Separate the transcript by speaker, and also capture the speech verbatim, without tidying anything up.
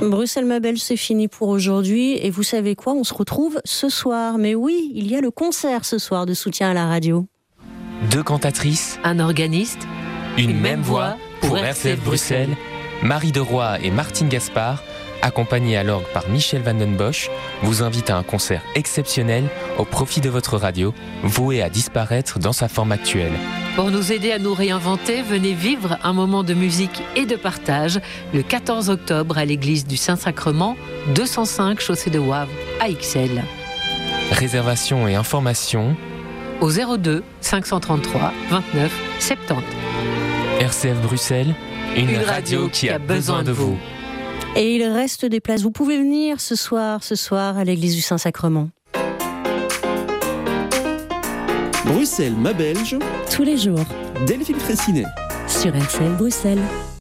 Speaker 1: Bruxelles ma belle, c'est fini pour aujourd'hui. Et vous savez quoi, on se retrouve ce soir. Mais oui, il y a le concert ce soir de soutien à la radio.
Speaker 2: Deux cantatrices,
Speaker 3: un organiste,
Speaker 2: une, une même voix pour, pour R C F Bruxelles, Marie de Roy et Martine Gaspard, accompagnés à l'orgue par Michel Van den Bosch, vous invitent à un concert exceptionnel au profit de votre radio, voué à disparaître dans sa forme actuelle.
Speaker 3: Pour nous aider à nous réinventer, venez vivre un moment de musique et de partage le quatorze octobre à l'église du Saint-Sacrement, deux cent cinq chaussée de Wavre à Ixelles.
Speaker 2: Réservation et informations
Speaker 3: au zéro deux cinq cent trente-trois vingt-neuf soixante-dix.
Speaker 2: R C F Bruxelles, une, une radio, radio qui a besoin de vous.
Speaker 1: Et il reste des places. Vous pouvez venir ce soir, ce soir à l'église du Saint-Sacrement.
Speaker 4: Bruxelles, ma belge.
Speaker 1: Tous les jours.
Speaker 4: Delphine Fraissinet.
Speaker 1: Sur R C F Bruxelles.